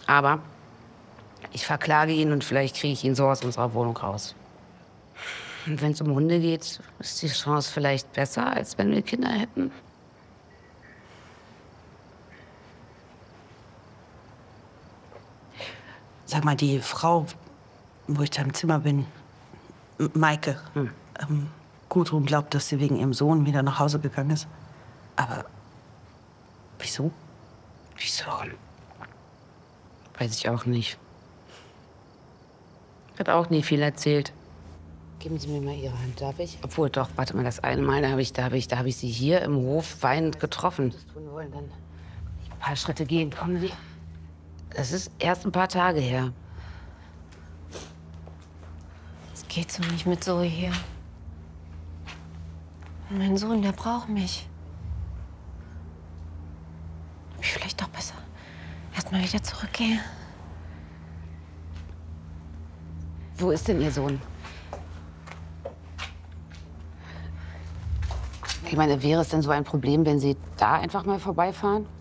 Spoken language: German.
Aber ich verklage ihn und vielleicht kriege ich ihn so aus unserer Wohnung raus. Und wenn es um Hunde geht, ist die Chance vielleicht besser, als wenn wir Kinder hätten. Sag mal, die Frau, wo ich da im Zimmer bin, Maike, Gudrun glaubt, dass sie wegen ihrem Sohn wieder nach Hause gegangen ist. Aber wieso? Wieso? Weiß ich auch nicht. Hat auch nie viel erzählt. Geben Sie mir mal Ihre Hand, darf ich? Obwohl, doch, warte mal, das eine Mal, da habe ich sie hier im Hof weinend getroffen. Das tun wollen, dann ein paar Schritte gehen. Kommen Sie. Das ist erst ein paar Tage her. Es geht so nicht mit Zoe hier. Mein Sohn, der braucht mich. Ob ich vielleicht doch besser erst mal wieder zurückgehe. Wo ist denn Ihr Sohn? Ich meine, wäre es denn so ein Problem, wenn Sie da einfach mal vorbeifahren?